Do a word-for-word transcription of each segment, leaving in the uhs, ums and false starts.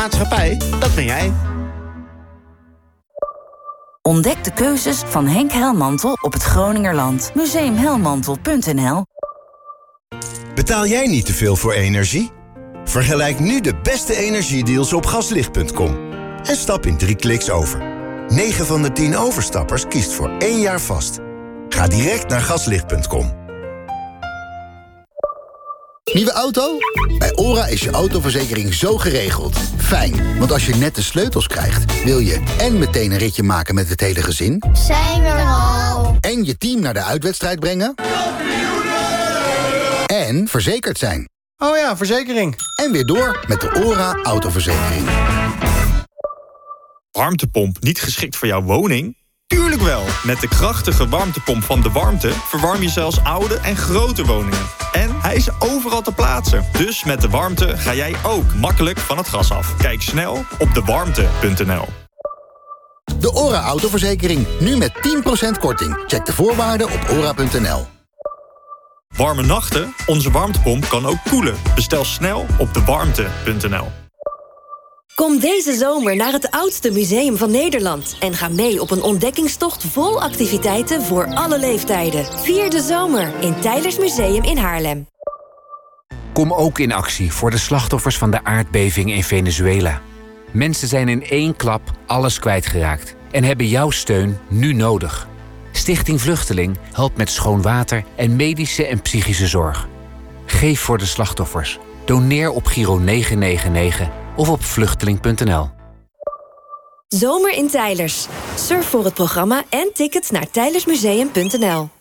Maatschappij, dat ben jij. Ontdek de keuzes van Henk Helmantel op het Groningerland. museum helmantel punt n l. Betaal jij niet te veel voor energie? Vergelijk nu de beste energiedeals op gaslicht punt com. En stap in drie kliks over. negen van de tien overstappers kiest voor één jaar vast. Ga direct naar gaslicht punt com. Nieuwe auto? Bij OHRA is je autoverzekering zo geregeld. Fijn, want als je net de sleutels krijgt, wil je en meteen een ritje maken met het hele gezin, Zijn we er al? en je team naar de uitwedstrijd brengen, en verzekerd zijn. Oh ja, verzekering. En weer door met de OHRA autoverzekering. Warmtepomp niet geschikt voor jouw woning? Tuurlijk wel! Met de krachtige warmtepomp van De Warmte verwarm je zelfs oude en grote woningen. En hij is overal te plaatsen. Dus met De Warmte ga jij ook makkelijk van het gas af. Kijk snel op de warmte punt n l. De OHRA autoverzekering, nu met tien procent korting. Check de voorwaarden op ora punt n l. Warme nachten? Onze warmtepomp kan ook koelen. Bestel snel op de warmte punt n l. Kom deze zomer naar het oudste museum van Nederland en ga mee op een ontdekkingstocht vol activiteiten voor alle leeftijden. Vier de zomer in Teylers Museum in Haarlem. Kom ook in actie voor de slachtoffers van de aardbeving in Venezuela. Mensen zijn in één klap alles kwijtgeraakt en hebben jouw steun nu nodig. Stichting Vluchteling helpt met schoon water en medische en psychische zorg. Geef voor de slachtoffers. Doneer op Giro negen negen negen of op vluchteling punt n l. Zomer in Teylers. Surf voor het programma en tickets naar teylersmuseum punt n l.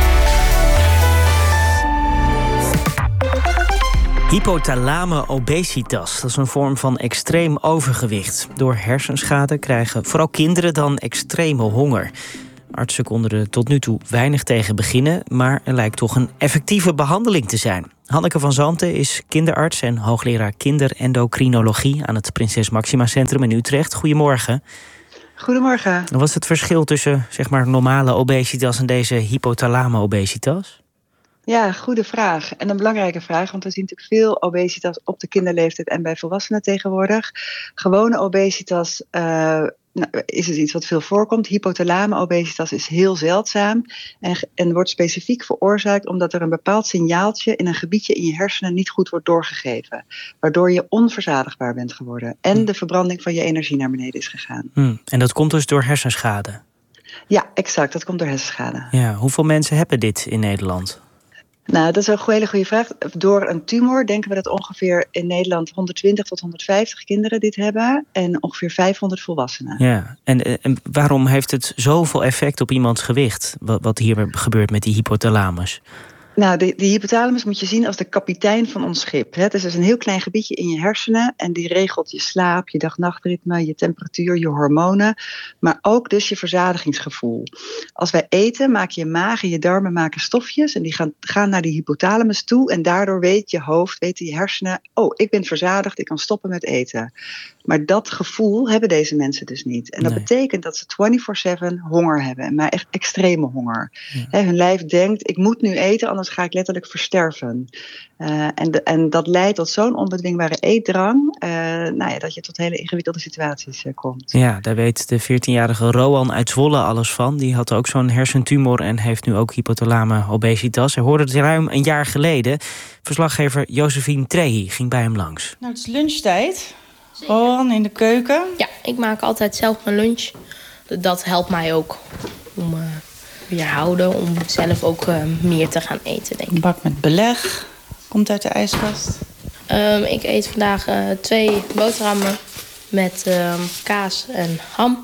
Hypothalame obesitas, dat is een vorm van extreem overgewicht. Door hersenschade krijgen vooral kinderen dan extreme honger. Artsen konden er tot nu toe weinig tegen beginnen, maar er lijkt toch een effectieve behandeling te zijn. Hanneke van Zanten is kinderarts en hoogleraar kinderendocrinologie aan het Prinses Maxima Centrum in Utrecht. Goedemorgen. Goedemorgen. Wat is het verschil tussen zeg maar normale obesitas en deze hypothalame obesitas? Ja, goede vraag. En een belangrijke vraag, want we zien natuurlijk veel obesitas op de kinderleeftijd en bij volwassenen tegenwoordig. Gewone obesitas uh, nou, is dus iets wat veel voorkomt. Hypothalame obesitas is heel zeldzaam en, en wordt specifiek veroorzaakt omdat er een bepaald signaaltje in een gebiedje in je hersenen niet goed wordt doorgegeven. Waardoor je onverzadigbaar bent geworden en hmm. de verbranding van je energie naar beneden is gegaan. Hmm. En dat komt dus door hersenschade? Ja, exact. Dat komt door hersenschade. Ja, hoeveel mensen hebben dit in Nederland? Nou, dat is een hele goede vraag. Door een tumor denken we dat ongeveer in Nederland honderdtwintig tot honderdvijftig kinderen dit hebben en ongeveer vijfhonderd volwassenen. Ja, en, en waarom heeft het zoveel effect op iemands gewicht, wat, wat hier gebeurt met die hypothalamus? Nou, de, de hypothalamus moet je zien als de kapitein van ons schip. Het is dus een heel klein gebiedje in je hersenen en die regelt je slaap, je dag-nachtritme, je temperatuur, je hormonen, maar ook dus je verzadigingsgevoel. Als wij eten, maken je maag en je darmen maken stofjes en die gaan, gaan naar die hypothalamus toe en daardoor weet je hoofd, weten je hersenen, oh, ik ben verzadigd, ik kan stoppen met eten. Maar dat gevoel hebben deze mensen dus niet. En dat nee. betekent dat ze vierentwintig zeven honger hebben. Maar echt extreme honger. Ja. He, hun lijf denkt, ik moet nu eten, anders ga ik letterlijk versterven. Uh, en, de, en dat leidt tot zo'n onbedwingbare eetdrang. Uh, nou ja, dat je tot hele ingewikkelde situaties uh, komt. Ja, daar weet de veertienjarige Rowan uit Zwolle alles van. Die had ook zo'n hersentumor en heeft nu ook hypothalame obesitas. Hij hoorde het ruim een jaar geleden. Verslaggever Josephine Trehi ging bij hem langs. Nou, het is lunchtijd. Rowan in de keuken. Ja, ik maak altijd zelf mijn lunch. Dat helpt mij ook om uh, weer houden, om zelf ook uh, meer te gaan eten, denk ik. Een bak met beleg komt uit de ijskast. Um, ik eet vandaag uh, twee boterhammen met uh, kaas en ham.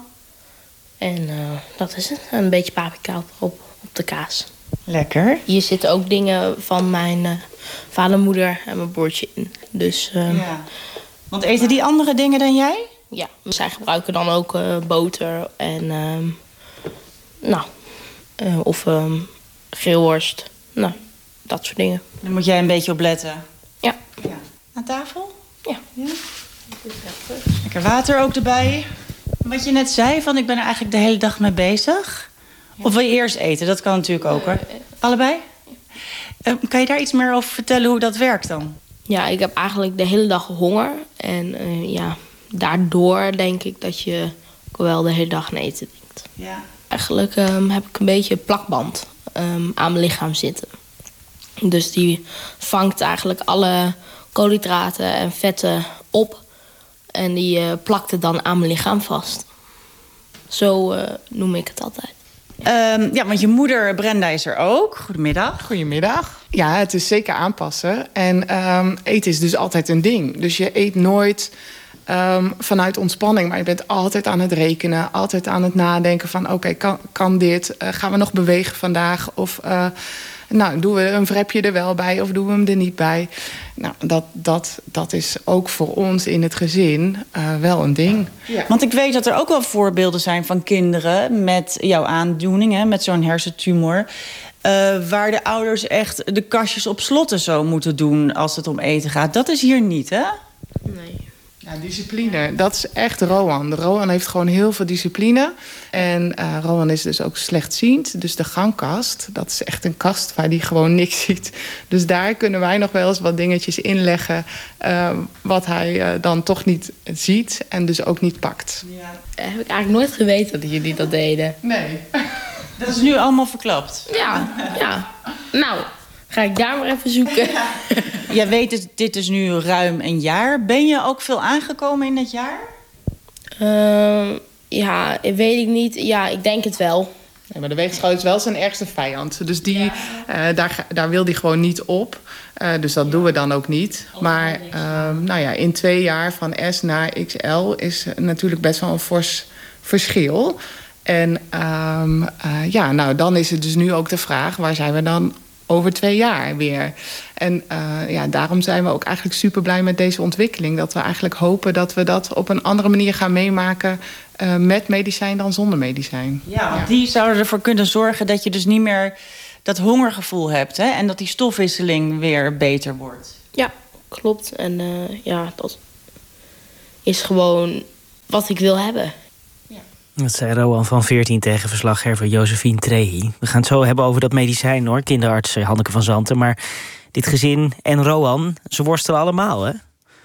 En uh, dat is het. Een beetje paprika op, op de kaas. Lekker. Hier zitten ook dingen van mijn uh, vader, moeder en mijn broertje in. Dus... Um, ja. Want eten die andere dingen dan jij? Ja, zij gebruiken dan ook uh, boter en um, nou, uh, of um, geelworst. Nou, dat soort dingen. Daar moet jij een beetje op letten. Ja. ja. Aan tafel? Ja. ja. Lekker water ook erbij. Wat je net zei, van ik ben er eigenlijk de hele dag mee bezig. Ja. Of wil je eerst eten? Dat kan natuurlijk ook, hoor. Allebei? Ja. Uh, kan je daar iets meer over vertellen hoe dat werkt dan? Ja, ik heb eigenlijk de hele dag honger. En uh, ja, daardoor denk ik dat je ook wel de hele dag aan eten denkt. Ja. Eigenlijk um, heb ik een beetje plakband um, aan mijn lichaam zitten. Dus die vangt eigenlijk alle koolhydraten en vetten op. En die uh, plakt het dan aan mijn lichaam vast. Zo uh, noem ik het altijd. Um, ja, want je moeder Brenda is er ook. Goedemiddag. Goedemiddag. Ja, het is zeker aanpassen. En um, eten is dus altijd een ding. Dus je eet nooit um, vanuit ontspanning. Maar je bent altijd aan het rekenen. Altijd aan het nadenken van... oké, okay, kan, kan dit? Uh, gaan we nog bewegen vandaag? Of... Uh, Nou, doen we een wrapje er wel bij of doen we hem er niet bij? Nou, dat, dat, dat is ook voor ons in het gezin uh, wel een ding. Ja. Want ik weet dat er ook wel voorbeelden zijn van kinderen met jouw aandoening, hè, met zo'n hersentumor. Uh, waar de ouders echt de kastjes op slot en zo moeten doen als het om eten gaat. Dat is hier niet, hè? Nee. Ja, discipline, dat is echt Rowan. Rowan heeft gewoon heel veel discipline. En uh, Rowan is dus ook slechtziend. Dus de gangkast, dat is echt een kast waar hij gewoon niks ziet. Dus daar kunnen wij nog wel eens wat dingetjes inleggen... Uh, wat hij uh, dan toch niet ziet en dus ook niet pakt. Ja. Heb ik eigenlijk nooit geweten dat jullie dat deden. Nee. Dat is nu allemaal verklapt. Ja, ja. Nou... Ga ik daar maar even zoeken. Jij weet, het, dit is nu ruim een jaar. Ben je ook veel aangekomen in dat jaar? Uh, ja, weet ik niet. Ja, ik denk het wel. Nee, maar de weegschaal is wel zijn ergste vijand. Dus die, ja. uh, daar, daar wil hij gewoon niet op. Uh, dus dat doen we dan ook niet. Maar uh, nou ja, in twee jaar van S naar X L is natuurlijk best wel een fors verschil. En um, uh, ja, nou, dan is het dus nu ook de vraag... waar zijn we dan over twee jaar weer? En uh, ja, daarom zijn we ook eigenlijk super blij met deze ontwikkeling. Dat we eigenlijk hopen dat we dat op een andere manier gaan meemaken... Uh, met medicijn dan zonder medicijn. Ja, want ja. die zouden ervoor kunnen zorgen dat je dus niet meer dat hongergevoel hebt... Hè? En dat die stofwisseling weer beter wordt. Ja, klopt. En uh, ja, dat is gewoon wat ik wil hebben. Dat zei Rowan van veertien tegen verslaggever Josephine Trehi. We gaan het zo hebben over dat medicijn, hoor. Kinderarts Hanneke van Zanten. Maar dit gezin en Rowan, ze worstelen allemaal, hè?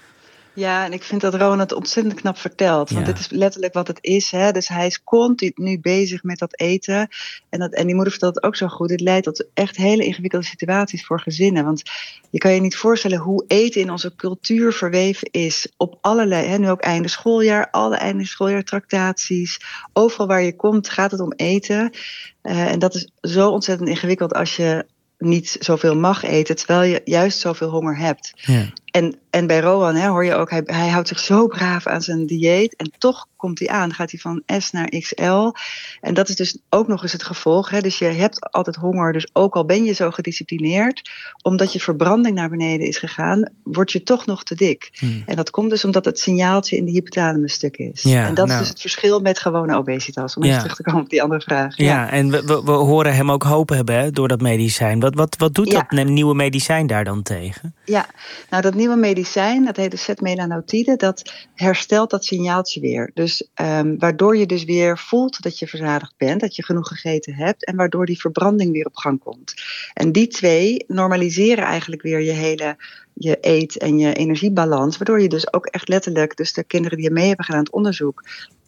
Ja, en ik vind dat Rowan het ontzettend knap vertelt. Want ja. dit is letterlijk wat het is. Hè? Dus hij is continu bezig met dat eten. En, dat, en die moeder vertelt het ook zo goed. Het leidt tot echt hele ingewikkelde situaties voor gezinnen. Want je kan je niet voorstellen hoe eten in onze cultuur verweven is. Op allerlei, hè, nu ook einde schooljaar, alle einde schooljaar tractaties. Overal waar je komt gaat het om eten. Uh, en dat is zo ontzettend ingewikkeld als je niet zoveel mag eten, terwijl je juist zoveel honger hebt. Ja. En, en bij Rowan hè, hoor je ook, hij, hij houdt zich zo braaf aan zijn dieet. En toch komt hij aan, gaat hij van S naar X L. En dat is dus ook nog eens het gevolg. Hè. Dus je hebt altijd honger, dus ook al ben je zo gedisciplineerd, omdat je verbranding naar beneden is gegaan, word je toch nog te dik. Hmm. En dat komt dus omdat het signaaltje in de hypothalamus stuk is. Ja, en dat nou. is dus het verschil met gewone obesitas. Om ja. even terug te komen op die andere vraag. Ja, ja en we, we, we horen hem ook hoop hebben hè, door dat medicijn. Wat, wat, wat doet ja. dat nieuwe medicijn daar dan tegen? Ja, nou dat nieuwe medicijn, dat heet de setmelanotide, dat herstelt dat signaaltje weer. Dus um, waardoor je dus weer voelt dat je verzadigd bent, dat je genoeg gegeten hebt en waardoor die verbranding weer op gang komt. En die twee normaliseren eigenlijk weer je hele je eet- en je energiebalans, waardoor je dus ook echt letterlijk, dus de kinderen die er mee hebben gedaan het onderzoek,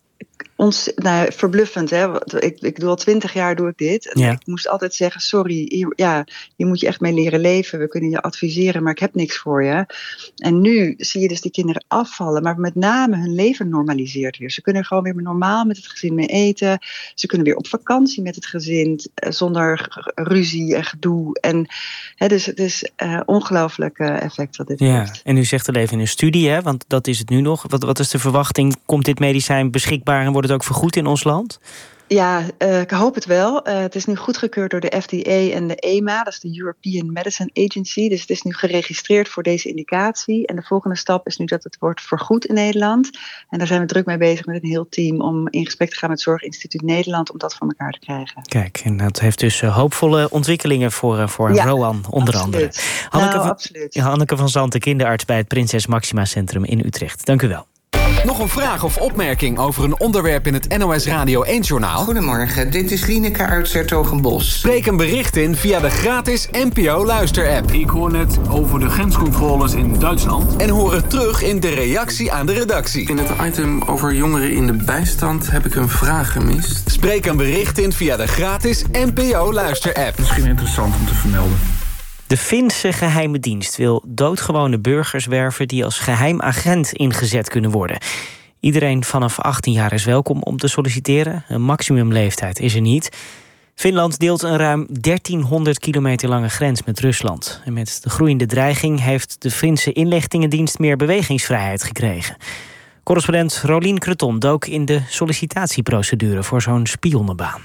ons, nou, verbluffend, hè? Ik, ik doe al twintig jaar doe ik dit. En ja. Ik moest altijd zeggen, sorry, hier, ja, hier moet je echt mee leren leven. We kunnen je adviseren, maar ik heb niks voor je. En nu zie je dus die kinderen afvallen, maar met name hun leven normaliseert weer. Ze kunnen gewoon weer normaal met het gezin mee eten. Ze kunnen weer op vakantie met het gezin, zonder ruzie en gedoe. En, hè, dus het is uh, ongelooflijk uh, effect wat dit ja. heeft. En u zegt het even in een studie, hè? Want dat is het nu nog. Wat, wat is de verwachting? Komt dit medicijn beschikbaar en wordt het ook vergoed in ons land? Ja, uh, ik hoop het wel. Uh, het is nu goedgekeurd door de F D A en de E M A, dat is de European Medicine Agency. Dus het is nu geregistreerd voor deze indicatie. En de volgende stap is nu dat het wordt vergoed in Nederland. En daar zijn we druk mee bezig met een heel team om in gesprek te gaan met Zorginstituut Nederland om dat voor elkaar te krijgen. Kijk, en dat heeft dus uh, hoopvolle ontwikkelingen voor, uh, voor ja, Rowan onder absoluut. andere. Hanneke, nou, van, absoluut. Hanneke van Zanten, kinderarts bij het Prinses Maxima Centrum in Utrecht. Dank u wel. Nog een vraag of opmerking over een onderwerp in het N O S Radio één-journaal? Goedemorgen, dit is Lineke uit 's-Hertogenbosch. Spreek een bericht in via de gratis N P O-luister-app. Ik hoor net over de grenscontroles in Duitsland. En hoor het terug in de reactie aan de redactie. In het item over jongeren in de bijstand heb ik een vraag gemist. Spreek een bericht in via de gratis N P O-luister-app. Misschien interessant om te vermelden. De Finse geheime dienst wil doodgewone burgers werven die als geheim agent ingezet kunnen worden. Iedereen vanaf achttien jaar is welkom om te solliciteren. Een maximumleeftijd is er niet. Finland deelt een ruim dertienhonderd kilometer lange grens met Rusland. En met de groeiende dreiging heeft de Finse inlichtingendienst meer bewegingsvrijheid gekregen. Correspondent Rolien Creton dook in de sollicitatieprocedure voor zo'n spionnenbaan.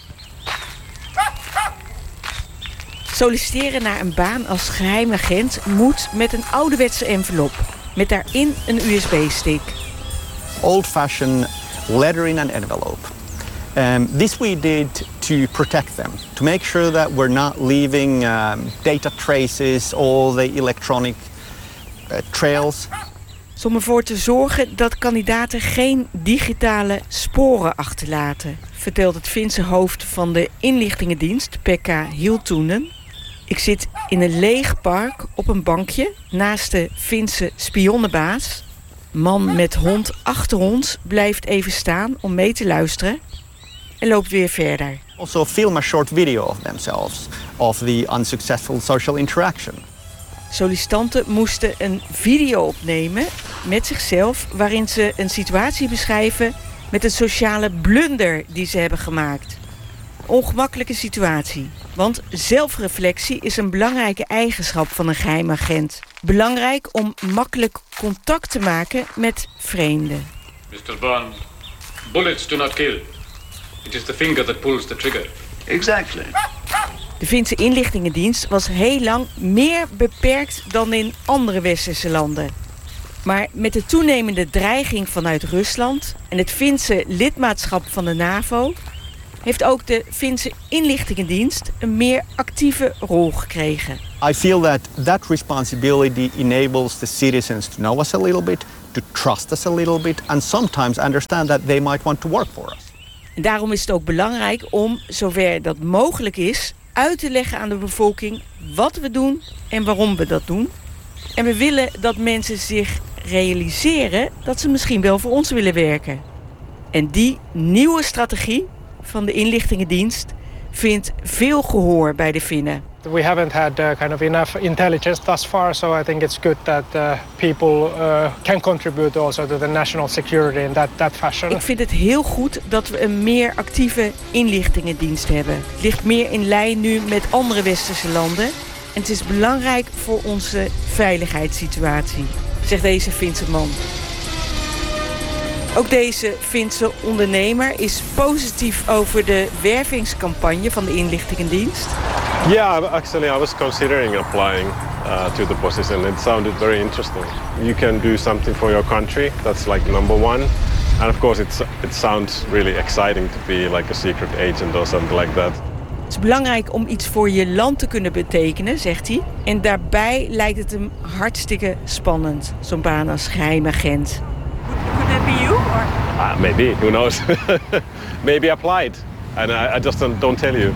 Solliciteren naar een baan als geheimagent moet met een ouderwetse envelop. Met daarin een U S B-stick. Old-fashioned letter in an envelope. Um, this we did to protect them. To make sure that we're not leaving um, data traces, all the electronic uh, trails. Om ervoor te zorgen dat kandidaten geen digitale sporen achterlaten, vertelt het Finse hoofd van de inlichtingendienst, Pekka Hiltunen. Ik zit in een leeg park op een bankje naast de Finse spionnenbaas. Man met hond achter ons blijft even staan om mee te luisteren en loopt weer verder. Also film a short video of themselves, of the unsuccessful social interaction. Sollicitanten moesten een video opnemen met zichzelf waarin ze een situatie beschrijven met een sociale blunder die ze hebben gemaakt. Ongemakkelijke situatie, want zelfreflectie is een belangrijke eigenschap van een geheimagent. Belangrijk om makkelijk contact te maken met vreemden. mister Bond, bullets do not kill. It is the finger that pulls the trigger. Exactly. De Finse inlichtingendienst was heel lang meer beperkt dan in andere westerse landen. Maar met de toenemende dreiging vanuit Rusland en het Finse lidmaatschap van de NAVO heeft ook de Finse inlichtingendienst een meer actieve rol gekregen. I feel that that responsibility enables the citizens to know us a little bit, to trust us a little bit, and sometimes understand that they might want to work for us. En daarom is het ook belangrijk om, zover dat mogelijk is, uit te leggen aan de bevolking wat we doen en waarom we dat doen. En we willen dat mensen zich realiseren dat ze misschien wel voor ons willen werken. En die nieuwe strategie van de inlichtingendienst vindt veel gehoor bij de Finnen. We haven't had uh, kind of enough intelligence thus far, so I think it's good that uh, people uh, can contribute also to the national security in that, that fashion. Ik vind het heel goed dat we een meer actieve inlichtingendienst hebben. Het ligt meer in lijn nu met andere westerse landen. En het is belangrijk voor onze veiligheidssituatie, zegt deze Finse man. Ook deze Finse ondernemer is positief over de wervingscampagne van de inlichtingendienst. Yeah, actually I was considering applying uh, to the position. It sounded very interesting. You can do something for your country. That's like number one. And of course it's, it sounds really exciting to be like a secret agent or something like that. Het is belangrijk om iets voor je land te kunnen betekenen, zegt hij. En daarbij lijkt het hem hartstikke spannend, zo'n baan als geheimagent. Could that be you? Or? Uh, maybe, who knows? Maybe I applied and I, I just don't, don't tell you.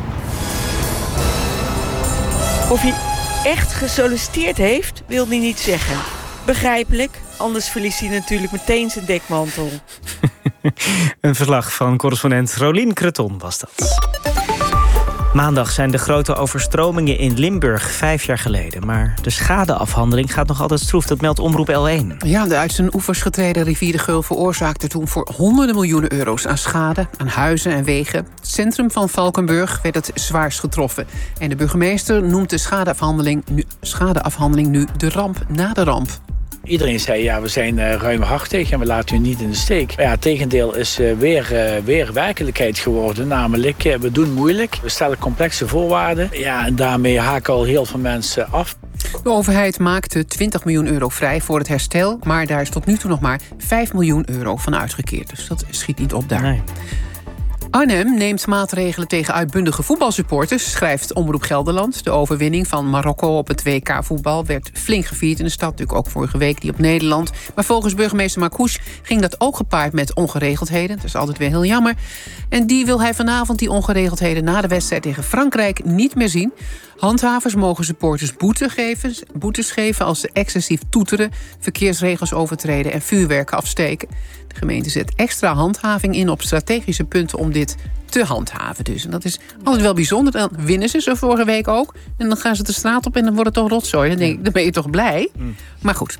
Of hij echt gesolliciteerd heeft, wil hij niet zeggen. Begrijpelijk, anders verliest hij natuurlijk meteen zijn dekmantel. Een verslag van correspondent Rolien Creton was dat. Maandag zijn de grote overstromingen in Limburg vijf jaar geleden. Maar de schadeafhandeling gaat nog altijd stroef. Dat meldt Omroep L één. Ja, de uit zijn oevers getreden rivier de Geul veroorzaakte toen voor honderden miljoenen euro's aan schade, aan huizen en wegen. Het centrum van Valkenburg werd het zwaarst getroffen. En de burgemeester noemt de schadeafhandeling nu, schadeafhandeling nu de ramp na de ramp. Iedereen zei, ja, we zijn uh, ruimhartig en we laten u niet in de steek. Maar ja, het tegendeel is uh, weer, uh, weer werkelijkheid geworden. Namelijk, uh, we doen moeilijk. We stellen complexe voorwaarden. Ja, en daarmee haken al heel veel mensen af. De overheid maakte twintig miljoen euro vrij voor het herstel. Maar daar is tot nu toe nog maar vijf miljoen euro van uitgekeerd. Dus dat schiet niet op daar. Nee. Arnhem neemt maatregelen tegen uitbundige voetbalsupporters, schrijft Omroep Gelderland. De overwinning van Marokko op het W K voetbal werd flink gevierd in de stad. Natuurlijk ook vorige week die op Nederland. Maar volgens burgemeester Marcouch ging dat ook gepaard met ongeregeldheden. Dat is altijd weer heel jammer. En die wil hij vanavond, die ongeregeldheden, na de wedstrijd tegen Frankrijk niet meer zien. Handhavers mogen supporters boete geven, boetes geven als ze excessief toeteren, verkeersregels overtreden en vuurwerk afsteken. De gemeente zet extra handhaving in op strategische punten om dit te handhaven. Dus. En dat is altijd wel bijzonder. Dan winnen ze zo vorige week ook. En dan gaan ze de straat op en dan wordt het toch rotzooi. Dan, denk ik, dan ben je toch blij. Mm. Maar goed.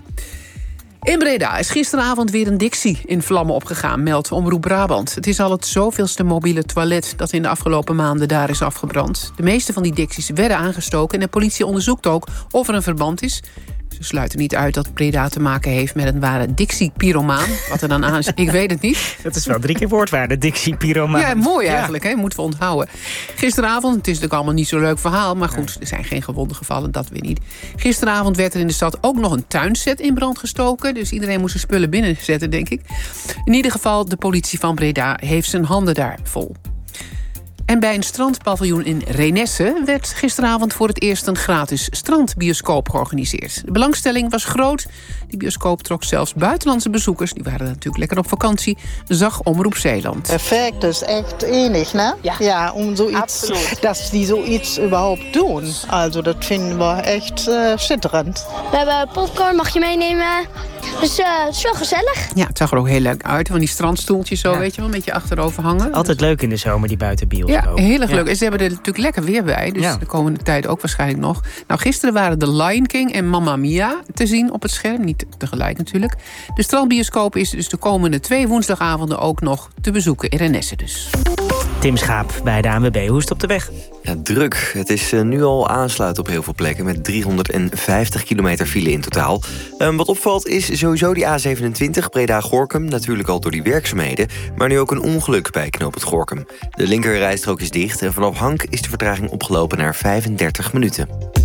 In Breda is gisteravond weer een Dixie in vlammen opgegaan, meldt Omroep Brabant. Het is al het zoveelste mobiele toilet dat in de afgelopen maanden daar is afgebrand. De meeste van die Dixies werden aangestoken en de politie onderzoekt ook of er een verband is. Ze sluiten niet uit dat Breda te maken heeft met een ware Dixie-pyromaan. Wat er dan aan is, ik weet het niet. Dat is wel drie keer woordwaarde, Dixie-pyromaan. Ja, mooi eigenlijk, ja. Hè? Moeten we onthouden. Gisteravond, het is natuurlijk allemaal niet zo'n leuk verhaal, maar goed, er zijn geen gewonden gevallen, dat weer niet. Gisteravond werd er in de stad ook nog een tuinset in brand gestoken. Dus iedereen moest zijn spullen binnenzetten, denk ik. In ieder geval, de politie van Breda heeft zijn handen daar vol. En bij een strandpaviljoen in Renesse werd gisteravond voor het eerst een gratis strandbioscoop georganiseerd. De belangstelling was groot. Die bioscoop trok zelfs buitenlandse bezoekers, die waren natuurlijk lekker op vakantie, zag Omroep Zeeland. Perfect, dat is echt enig, hè? Ja, ja om zoiets, dat die zoiets überhaupt doen. Also, dat vinden we echt uh, schitterend. We hebben popcorn, mag je meenemen. Dus uh, het is wel gezellig. Ja, het zag er ook heel leuk uit. Van die strandstoeltjes zo, ja. Weet je wel, een beetje achterover hangen. Altijd leuk in de zomer, die buitenbioscoop. Ja, heel erg ja. leuk. En ze hebben er natuurlijk lekker weer bij. Dus ja. de komende tijd ook waarschijnlijk nog. Nou, gisteren waren The Lion King en Mamma Mia te zien op het scherm. Niet tegelijk natuurlijk. De strandbioscoop is dus de komende twee woensdagavonden ook nog te bezoeken in Renesse dus. Tim Schaap bij de A N W B. Hoe is het op de weg? Ja, druk. Het is uh, nu al aansluit op heel veel plekken met driehonderdvijftig kilometer file in totaal. Um, wat opvalt is sowieso die A zevenentwintig Breda-Gorinchem. Natuurlijk al door die werkzaamheden. Maar nu ook een ongeluk bij knooppunt Gorinchem. De linkerrijstrook is dicht en vanaf Hank is de vertraging opgelopen naar vijfendertig minuten.